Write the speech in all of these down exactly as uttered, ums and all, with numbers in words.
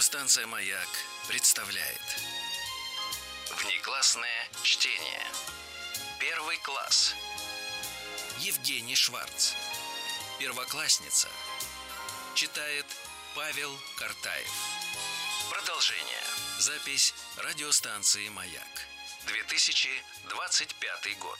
Радиостанция «Маяк» представляет внеклассное чтение. Первый класс. Евгений Шварц. Первоклассница. Читает Павел Картаев. Продолжение. Запись радиостанции «Маяк». две тысячи двадцать пятый год.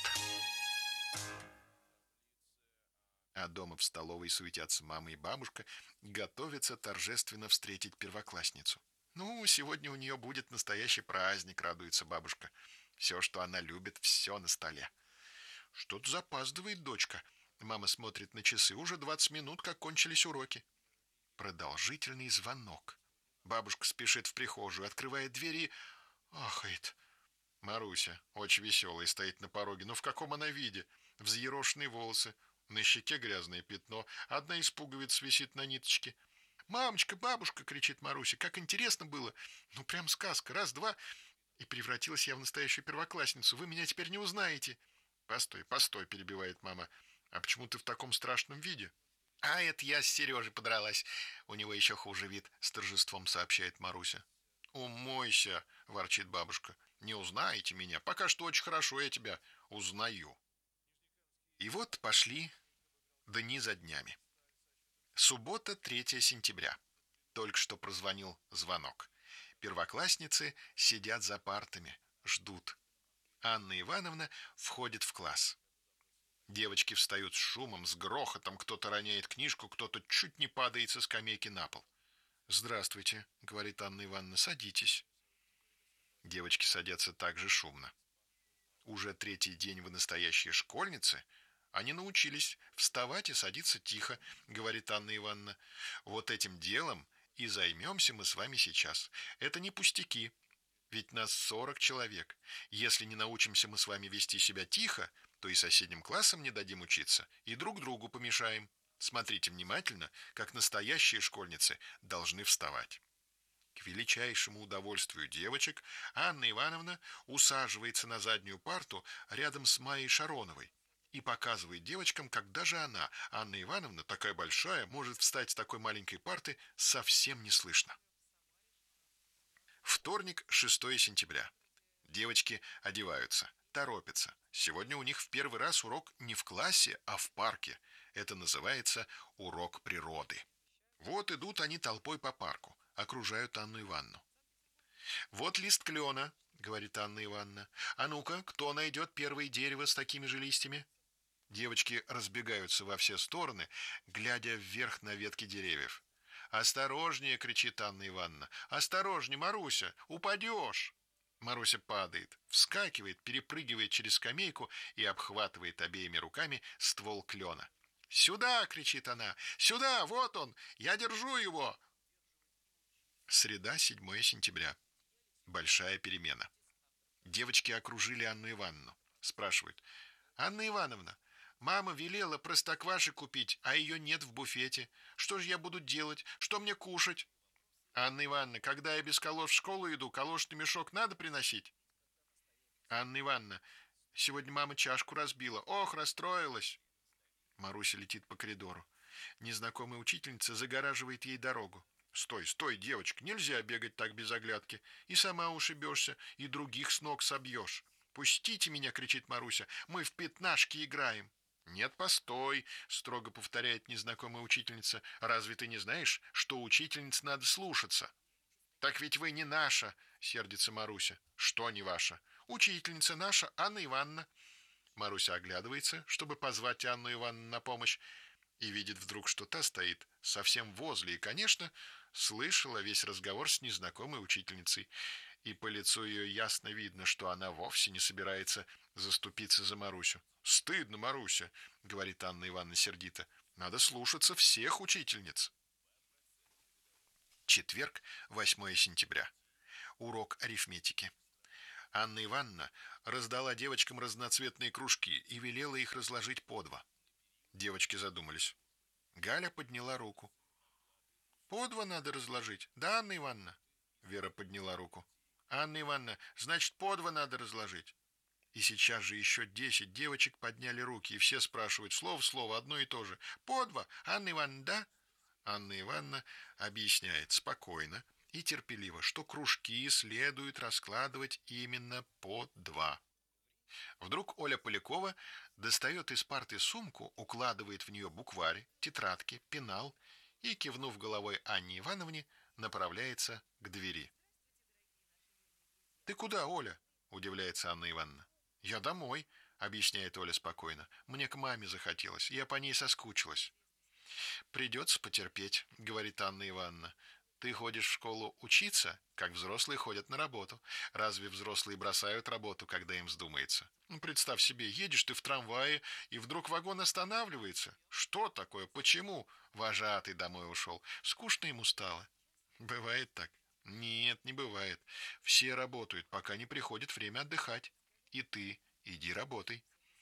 А дома в столовой суетятся мама и бабушка, готовятся торжественно встретить первоклассницу. Ну, сегодня у нее будет настоящий праздник, радуется бабушка. Все, что она любит, все на столе. Что-то запаздывает дочка. Мама смотрит на часы. Уже двадцать минут, как кончились уроки. Продолжительный звонок. Бабушка спешит в прихожую, открывает дверь и ахает. Маруся, очень веселая, стоит на пороге. Но в каком она виде? Взъерошенные волосы. На щеке грязное пятно, одна из пуговиц висит на ниточке. «Мамочка, бабушка!» — кричит Маруся. «Как интересно было! Ну, прям сказка! Раз-два!» И превратилась я в настоящую первоклассницу. Вы меня теперь не узнаете. «Постой, постой!» — перебивает мама. «А почему ты в таком страшном виде?» «А это я с Сережей подралась. У него еще хуже вид», — с торжеством сообщает Маруся. «Умойся!» — ворчит бабушка. «Не узнаете меня. Пока что очень хорошо я тебя узнаю». И вот пошли дни за днями. Суббота, третьего сентября. Только что прозвонил звонок. Первоклассницы сидят за партами, ждут. Анна Ивановна входит в класс. Девочки встают с шумом, с грохотом. Кто-то роняет книжку, кто-то чуть не падает со скамейки на пол. «Здравствуйте», — говорит Анна Ивановна, — «садитесь». Девочки садятся так же шумно. Уже третий день вы настоящие школьницы. Они научились вставать и садиться тихо, говорит Анна Ивановна. Вот этим делом и займемся мы с вами сейчас. Это не пустяки, ведь нас сорок человек. Если не научимся мы с вами вести себя тихо, то и соседним классам не дадим учиться, и друг другу помешаем. Смотрите внимательно, как настоящие школьницы должны вставать. К величайшему удовольствию девочек Анна Ивановна усаживается на заднюю парту рядом с Майей Шароновой и показывает девочкам, как даже она, Анна Ивановна, такая большая, может встать с такой маленькой парты совсем не слышно. Вторник, шестого сентября. Девочки одеваются, торопятся. Сегодня у них в первый раз урок не в классе, а в парке. Это называется урок природы. Вот идут они толпой по парку, окружают Анну Ивановну. «Вот лист клена», — говорит Анна Ивановна. «А ну-ка, кто найдет первое дерево с такими же листьями?» Девочки разбегаются во все стороны, глядя вверх на ветки деревьев. «Осторожнее!» — кричит Анна Ивановна. «Осторожнее, Маруся! Упадешь!» Маруся падает, вскакивает, перепрыгивает через скамейку и обхватывает обеими руками ствол клена. «Сюда!» — кричит она. «Сюда! Вот он! Я держу его!» Среда, седьмого сентября. Большая перемена. Девочки окружили Анну Ивановну. Спрашивают: «Анна Ивановна, мама велела простокваши купить, а ее нет в буфете. Что же я буду делать? Что мне кушать?» «Анна Ивановна, когда я без калош в школу иду, калошный мешок надо приносить?» «Анна Ивановна, сегодня мама чашку разбила. Ох, расстроилась!» Маруся летит по коридору. Незнакомая учительница загораживает ей дорогу. «Стой, стой, девочка, нельзя бегать так без оглядки. И сама ушибешься, и других с ног собьешь». «Пустите меня!» — кричит Маруся. «Мы в пятнашки играем». «Нет, постой!» — строго повторяет незнакомая учительница. «Разве ты не знаешь, что учительниц надо слушаться?» «Так ведь вы не наша!» — сердится Маруся. «Что не ваша?» «Учительница наша, Анна Ивановна». Маруся оглядывается, чтобы позвать Анну Ивановну на помощь, и видит вдруг, что та стоит совсем возле, и, конечно, слышала весь разговор с незнакомой учительницей. И по лицу ее ясно видно, что она вовсе не собирается заступиться за Марусю. «Стыдно, Маруся», — говорит Анна Ивановна сердито. «Надо слушаться всех учительниц». Четверг, восьмого сентября. Урок арифметики. Анна Ивановна раздала девочкам разноцветные кружки и велела их разложить по два. Девочки задумались. Галя подняла руку. «По два надо разложить, да, Анна Ивановна?» Вера подняла руку. «Анна Ивановна, значит, по два надо разложить». И сейчас же еще десять девочек подняли руки, и все спрашивают слово в слово одно и то же. «По два, Анна Ивановна, да?» Анна Ивановна объясняет спокойно, и терпеливо, что кружки следует раскладывать именно по два. Вдруг Оля Полякова достает из парты сумку, укладывает в нее букварь, тетрадки, пенал и, кивнув головой Анне Ивановне, направляется к двери. «Ты куда, Оля?» – удивляется Анна Ивановна. «Я домой», – объясняет Оля спокойно. «Мне к маме захотелось, я по ней соскучилась». «Придется потерпеть», — говорит Анна Ивановна. «Ты ходишь в школу учиться, как взрослые ходят на работу. Разве взрослые бросают работу, когда им вздумается? Ну, представь себе, едешь ты в трамвае, и вдруг вагон останавливается. Что такое? Почему? Вожатый домой ушел. Скучно ему стало». «Бывает так?» «Нет, не бывает. Все работают, пока не приходит время отдыхать. И ты иди работай».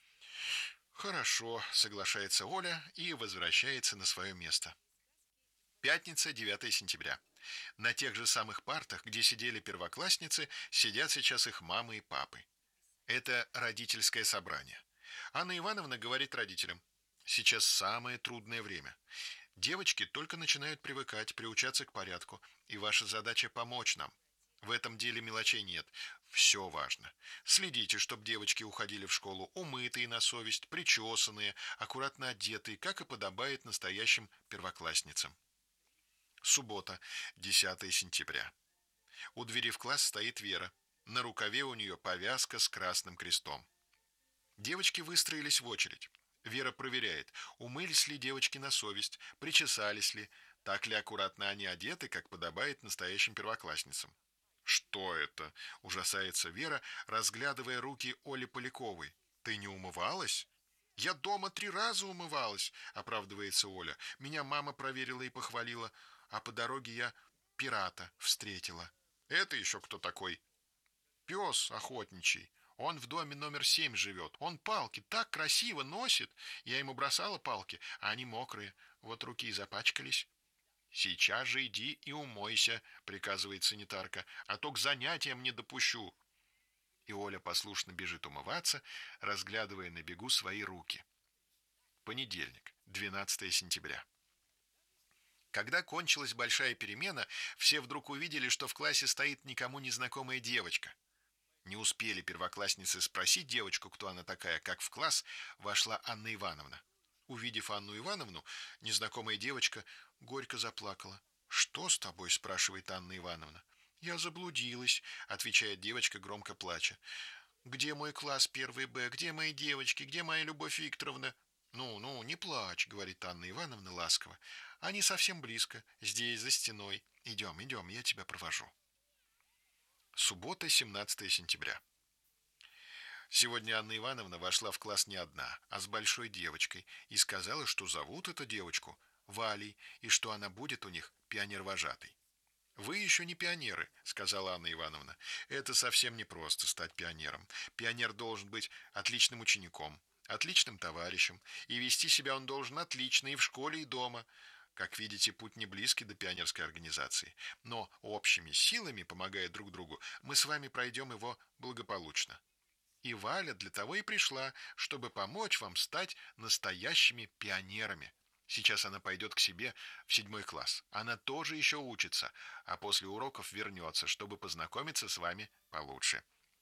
«Хорошо», — соглашается Оля и возвращается на свое место. Пятница, девятое сентября. На тех же самых партах, где сидели первоклассницы, сидят сейчас их мамы и папы. Это родительское собрание. Анна Ивановна говорит родителям: «Сейчас самое трудное время. Девочки только начинают привыкать, приучаться к порядку, и ваша задача помочь нам. В этом деле мелочей нет. Все важно. Следите, чтобы девочки уходили в школу умытые на совесть, причесанные, аккуратно одетые, как и подобает настоящим первоклассницам». Суббота, десятое сентября. У двери в класс стоит Вера. На рукаве у нее повязка с красным крестом. Девочки выстроились в очередь. Вера проверяет, умылись ли девочки на совесть, причесались ли, так ли аккуратно они одеты, как подобает настоящим первоклассницам. «Что это?» – ужасается Вера, разглядывая руки Оли Поляковой. «Ты не умывалась?» «Я дома три раза умывалась», – оправдывается Оля. «Меня мама проверила и похвалила, а по дороге я пирата встретила». «Это еще кто такой?» «Пес охотничий. Он в доме номер семь живет. Он палки так красиво носит. Я ему бросала палки, а они мокрые. Вот руки и запачкались». «Сейчас же иди и умойся», — приказывает санитарка, «а то к занятиям не допущу». И Оля послушно бежит умываться, разглядывая на бегу свои руки. Понедельник, двенадцатое сентября. Когда кончилась большая перемена, все вдруг увидели, что в классе стоит никому незнакомая девочка. Не успели первоклассницы спросить девочку, кто она такая, как в класс вошла Анна Ивановна. Увидев Анну Ивановну, незнакомая девочка горько заплакала. «Что с тобой?» – спрашивает Анна Ивановна. «Я заблудилась», – отвечает девочка, громко плача. «Где мой класс первый Б? Где мои девочки? Где моя Любовь Викторовна?» «Ну, ну, не плачь», – говорит Анна Ивановна ласково. «Они совсем близко, здесь, за стеной. Идем, идем, я тебя провожу». Суббота, семнадцатое сентября. Сегодня Анна Ивановна вошла в класс не одна, а с большой девочкой и сказала, что зовут эту девочку Валей и что она будет у них пионер-вожатой. «Вы еще не пионеры», — сказала Анна Ивановна. «Это совсем непросто стать пионером. Пионер должен быть отличным учеником, отличным товарищем, и вести себя он должен отлично и в школе, и дома. Как видите, путь не близкий до пионерской организации, но общими силами, помогая друг другу, мы с вами пройдем его благополучно. И Валя для того и пришла, чтобы помочь вам стать настоящими пионерами. Сейчас она пойдет к себе в седьмой класс. Она тоже еще учится, а после уроков вернется, чтобы познакомиться с вами получше».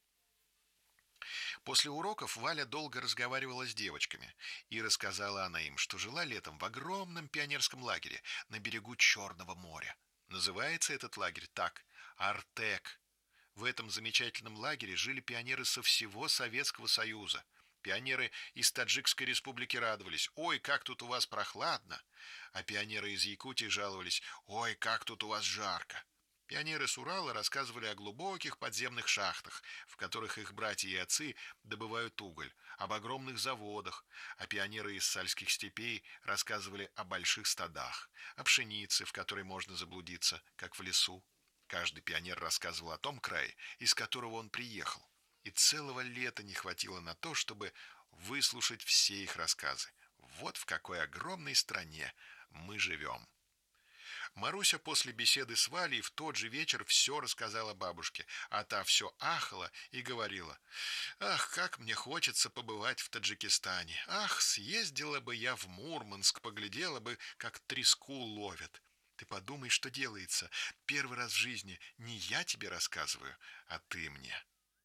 После уроков Валя долго разговаривала с девочками, и рассказала она им, что жила летом в огромном пионерском лагере на берегу Черного моря. Называется этот лагерь так – Артек. В этом замечательном лагере жили пионеры со всего Советского Союза. Пионеры из Таджикской республики радовались: «Ой, как тут у вас прохладно!» А пионеры из Якутии жаловались: «Ой, как тут у вас жарко!» Пионеры с Урала рассказывали о глубоких подземных шахтах, в которых их братья и отцы добывают уголь, об огромных заводах, а пионеры из сальских степей рассказывали о больших стадах, о пшенице, в которой можно заблудиться, как в лесу. Каждый пионер рассказывал о том крае, из которого он приехал, и целого лета не хватило на то, чтобы выслушать все их рассказы. Вот в какой огромной стране мы живем. Маруся после беседы с Валей в тот же вечер все рассказала бабушке, а та все ахала и говорила: «Ах, как мне хочется побывать в Таджикистане! Ах, съездила бы я в Мурманск, поглядела бы, как треску ловят! Ты подумай, что делается. Первый раз в жизни не я тебе рассказываю, а ты мне.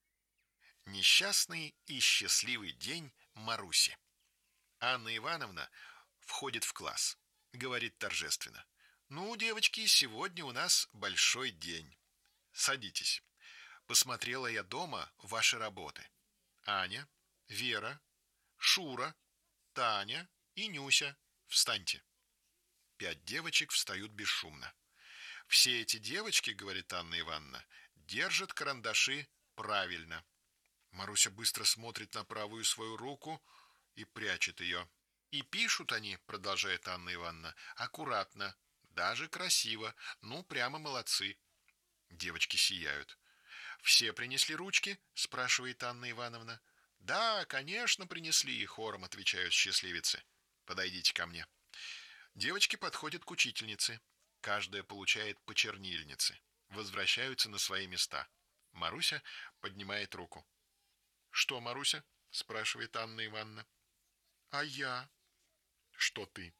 Несчастный и счастливый день Маруси. Анна Ивановна входит в класс. Говорит торжественно: «Ну, девочки, сегодня у нас большой день. Садитесь. Посмотрела я дома ваши работы. Аня, Вера, Шура, Таня и Нюся. Встаньте». Пять девочек встают бесшумно. «Все эти девочки, — говорит Анна Ивановна, — держат карандаши правильно». Маруся быстро смотрит на правую свою руку и прячет ее. «И пишут они, — продолжает Анна Ивановна, — аккуратно, даже красиво, ну, прямо молодцы». Девочки сияют. «Все принесли ручки?» — спрашивает Анна Ивановна. «Да, конечно, принесли», — хором отвечают счастливицы. «Подойдите ко мне». Девочки подходят к учительнице. Каждая получает по чернильнице. Возвращаются на свои места. Маруся поднимает руку. «Что, Маруся?» — спрашивает Анна Ивановна. «А я?» «Что ты?»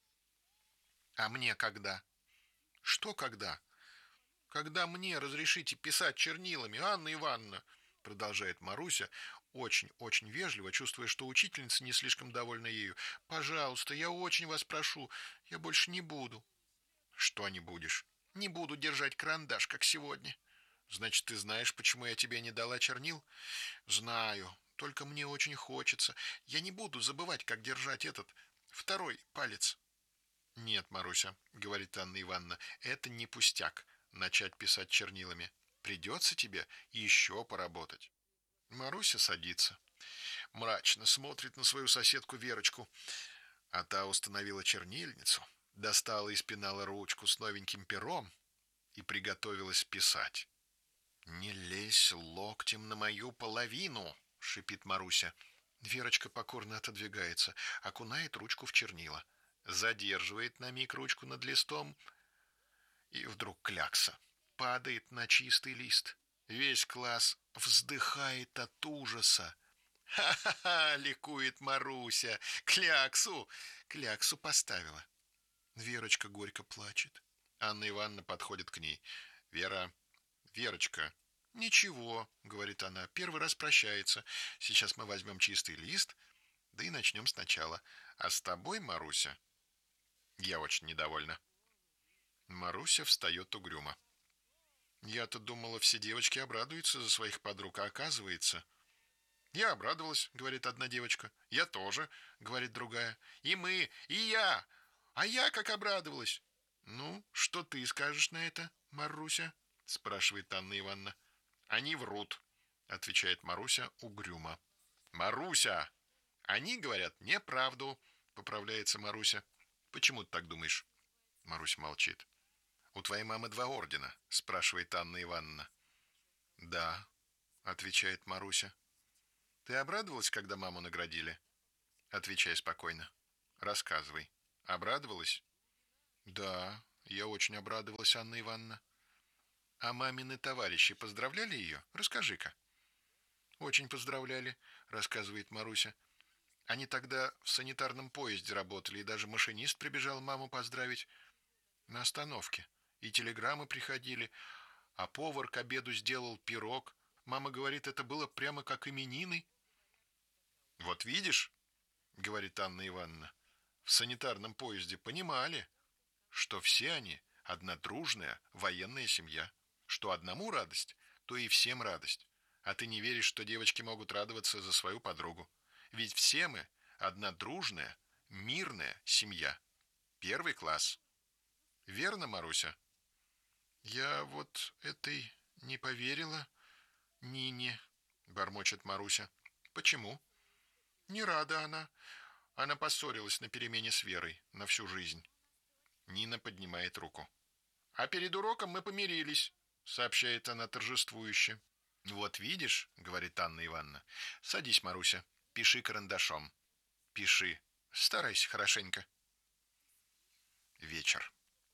«А мне когда?» «Что когда?» «Когда мне разрешите писать чернилами, Анна Ивановна?» Продолжает Маруся, очень-очень вежливо, чувствуя, что учительница не слишком довольна ею. «Пожалуйста, я очень вас прошу, я больше не буду». «Что не будешь?» «Не буду держать карандаш, как сегодня». «Значит, ты знаешь, почему я тебе не дала чернил?» «Знаю, только мне очень хочется. Я не буду забывать, как держать этот второй палец». «Нет, Маруся, — говорит Анна Ивановна, — это не пустяк начать писать чернилами. Придется тебе еще поработать». Маруся садится. Мрачно смотрит на свою соседку Верочку. А та установила чернильницу, достала из пенала ручку с новеньким пером и приготовилась писать. «Не лезь локтем на мою половину!» — шипит Маруся. Верочка покорно отодвигается, окунает ручку в чернила, задерживает на миг ручку над листом, и вдруг клякса падает на чистый лист. Весь класс вздыхает от ужаса. «Ха-ха-ха!» — ликует Маруся. «Кляксу! Кляксу поставила!» Верочка горько плачет. Анна Ивановна подходит к ней. «Вера, Верочка!» «Ничего, — говорит она, — первый раз прощается. Сейчас мы возьмем чистый лист, да и начнем сначала. А с тобой, Маруся, я очень недовольна». Маруся встает угрюмо. «Я-то думала, все девочки обрадуются за своих подруг, а оказывается...» «Я обрадовалась, — говорит одна девочка. — Я тоже, — говорит другая. — И мы, и я. А я как обрадовалась!» «Ну, что ты скажешь на это, Маруся?» — спрашивает Анна Ивановна. «Они врут, — отвечает Маруся угрюмо». «Маруся! Они говорят неправду, — поправляется Маруся. Почему ты так думаешь?» Маруся молчит. «У твоей мамы два ордена? — спрашивает Анна Ивановна. «Да, — отвечает Маруся. Ты обрадовалась, когда маму наградили?» «Отвечай спокойно. Рассказывай. Обрадовалась?» «Да, я очень обрадовалась, Анна Ивановна». «А мамины товарищи поздравляли ее? Расскажи-ка». «Очень поздравляли, — рассказывает Маруся. Они тогда в санитарном поезде работали, и даже машинист прибежал маму поздравить на остановке. И телеграммы приходили, а повар к обеду сделал пирог. Мама говорит, это было прямо как именины». «Вот видишь, — говорит Анна Ивановна, — в санитарном поезде понимали, что все они одна дружная военная семья, что одному радость, то и всем радость. А ты не веришь, что девочки могут радоваться за свою подругу? Ведь все мы одна дружная, мирная семья. Первый класс. Верно, Маруся?» «Я вот этой не поверила, Нине, — бормочет Маруся. — Почему?» «Не рада она. Она поссорилась на перемене с Верой на всю жизнь». Нина поднимает руку. «А перед уроком мы помирились», — сообщает она торжествующе. «Вот видишь, — говорит Анна Ивановна, — садись, Маруся, пиши карандашом. Пиши, старайся хорошенько». Вечер.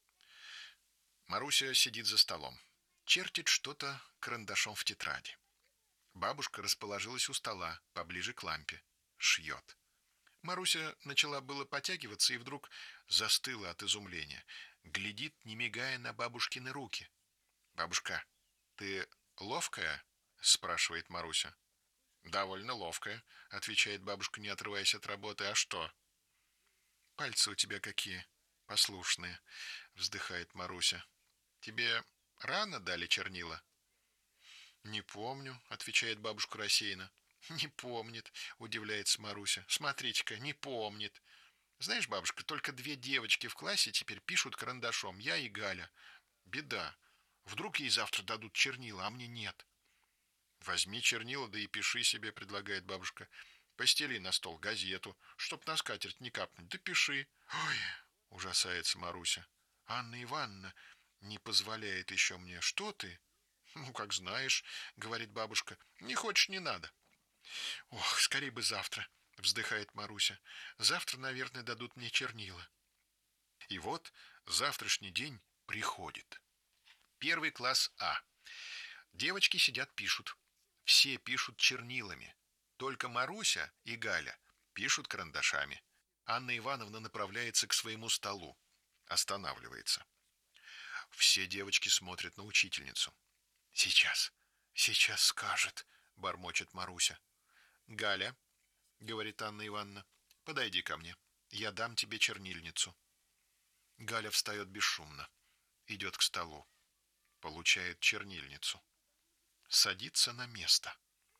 Маруся сидит за столом, чертит что-то карандашом в тетради. Бабушка расположилась у стола, поближе к лампе, шьет. Маруся начала было потягиваться и вдруг застыла от изумления. Глядит, не мигая, на бабушкины руки. «Бабушка, ты ловкая?» – спрашивает Маруся. «Довольно ловкая», – отвечает бабушка, не отрываясь от работы. «А что?» «Пальцы у тебя какие послушные», – вздыхает Маруся. «Тебе рано дали чернила?» «Не помню», – отвечает бабушка рассеянно. «Не помнит», – удивляется Маруся. «Смотрите-ка, не помнит. Знаешь, бабушка, только две девочки в классе теперь пишут карандашом, я и Галя. Беда. Вдруг ей завтра дадут чернила, а мне нет». «Возьми чернила, да и пиши себе», – предлагает бабушка. «Постели на стол газету, чтоб на скатерть не капнуть, да пиши». «Ой!» – ужасается Маруся. «Анна Ивановна не позволяет еще мне. Что ты?» «Ну, как знаешь», — говорит бабушка. «Не хочешь, не надо». «Ох, скорее бы завтра», — вздыхает Маруся. «Завтра, наверное, дадут мне чернила». И вот завтрашний день приходит. Первый класс А. Девочки сидят, пишут. Все пишут чернилами. Только Маруся и Галя пишут карандашами. Анна Ивановна направляется к своему столу. Останавливается. Все девочки смотрят на учительницу. «Сейчас, сейчас скажет», — бормочет Маруся. «Галя», — говорит Анна Ивановна, — «подойди ко мне, я дам тебе чернильницу». Галя встает бесшумно, идет к столу, получает чернильницу, садится на место.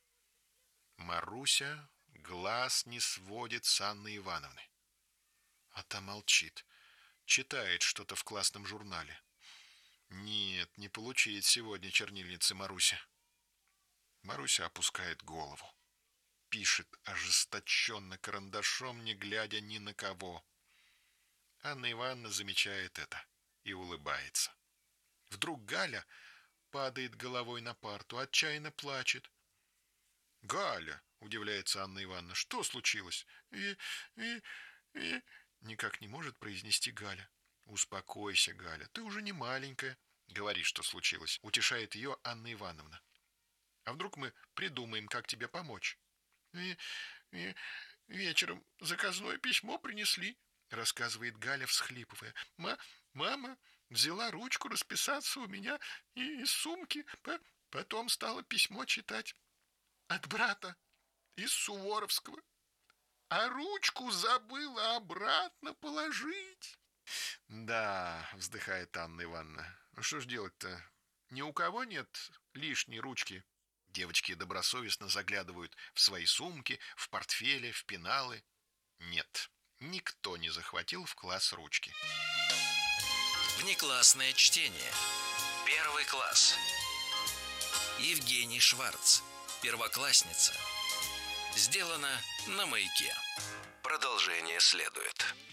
Маруся глаз не сводит с Анны Ивановны. А та молчит, читает что-то в классном журнале. Нет, не получит сегодня чернильницы Маруся. Маруся опускает голову. Пишет ожесточенно карандашом, не глядя ни на кого. Анна Ивановна замечает это и улыбается. Вдруг Галя падает головой на парту, отчаянно плачет. «Галя!» — удивляется Анна Ивановна. «Что случилось?» «И... и... и...» Никак не может произнести Галя. «Успокойся, Галя, ты уже не маленькая. Говори, что случилось», — утешает ее Анна Ивановна. «А вдруг мы придумаем, как тебе помочь?» И, и вечером заказное письмо принесли», — рассказывает Галя, всхлипывая. Ма, «Мама взяла ручку расписаться у меня из сумки, по, потом стала письмо читать от брата из Суворовского, а ручку забыла обратно положить». «Да», — вздыхает Анна Ивановна, — «ну что ж делать-то? Ни у кого нет лишней ручки?» Девочки добросовестно заглядывают в свои сумки, в портфели, в пеналы. Нет, никто не захватил в класс ручки. Внеклассное чтение. Первый класс. Евгений Шварц. Первоклассница. Сделано на Маяке. Продолжение следует.